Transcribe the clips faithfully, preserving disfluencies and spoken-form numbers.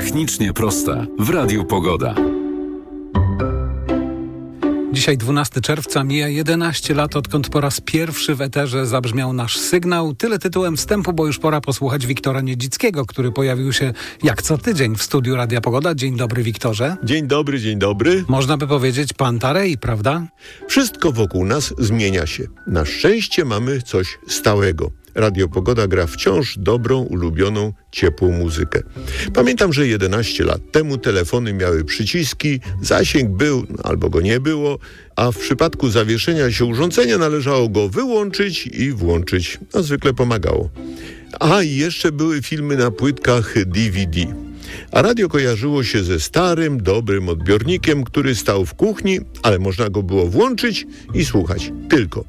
Technicznie proste w Radiu Pogoda. Dzisiaj dwunastego czerwca, mija jedenaście lat, odkąd po raz pierwszy w eterze zabrzmiał nasz sygnał. Tyle tytułem wstępu, bo już pora posłuchać Wiktora Niedzickiego, który pojawił się jak co tydzień w studiu Radia Pogoda. Dzień dobry, Wiktorze. Dzień dobry, dzień dobry. Można by powiedzieć Pantarej, prawda? Wszystko wokół nas zmienia się. Na szczęście mamy coś stałego. Radio Pogoda gra wciąż dobrą, ulubioną, ciepłą muzykę. Pamiętam, że jedenaście lat temu telefony miały przyciski, zasięg był albo go nie było, a w przypadku zawieszenia się urządzenia należało go wyłączyć i włączyć. A zwykle pomagało. A i jeszcze były filmy na płytkach D V D. A radio kojarzyło się ze starym, dobrym odbiornikiem, który stał w kuchni, ale można go było włączyć i słuchać. Tylko.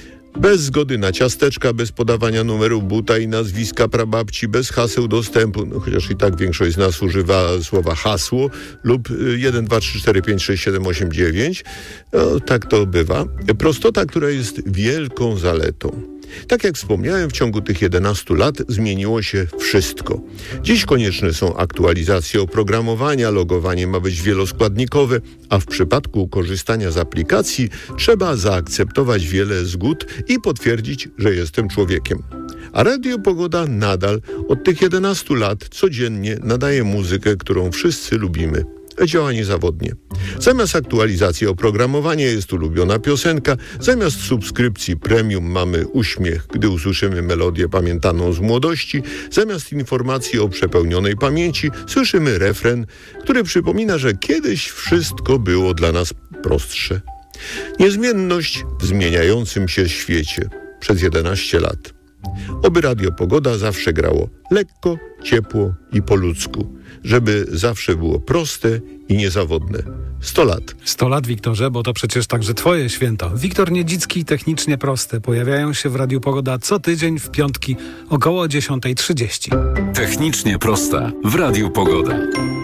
Bez zgody na ciasteczka, bez podawania numeru buta i nazwiska prababci, bez haseł dostępu, no chociaż i tak większość z nas używa słowa hasło, lub jeden, dwa, trzy, cztery, pięć, sześć, siedem, osiem, dziewięć. No, tak to bywa. Prostota, która jest wielką zaletą. Tak jak wspomniałem, w ciągu tych jedenastu lat zmieniło się wszystko. Dziś konieczne są aktualizacje oprogramowania, logowanie ma być wieloskładnikowe, a w przypadku korzystania z aplikacji trzeba zaakceptować wiele zgód i potwierdzić, że jestem człowiekiem. A Radio Pogoda nadal od tych jedenastu lat codziennie nadaje muzykę, którą wszyscy lubimy. Działa niezawodnie. Zamiast aktualizacji oprogramowania jest ulubiona piosenka, zamiast subskrypcji premium mamy uśmiech, gdy usłyszymy melodię pamiętaną z młodości, zamiast informacji o przepełnionej pamięci słyszymy refren, który przypomina, że kiedyś wszystko było dla nas prostsze. Niezmienność w zmieniającym się świecie przez jedenaście lat. Oby Radio Pogoda zawsze grało lekko, ciepło i po ludzku, żeby zawsze było proste i niezawodne. Sto lat. Sto lat, Wiktorze, bo to przecież także twoje święto. Wiktor Niedzicki, Technicznie Proste, pojawiają się w Radiu Pogoda co tydzień w piątki około dziesiąta trzydzieści. Technicznie proste w Radiu Pogoda.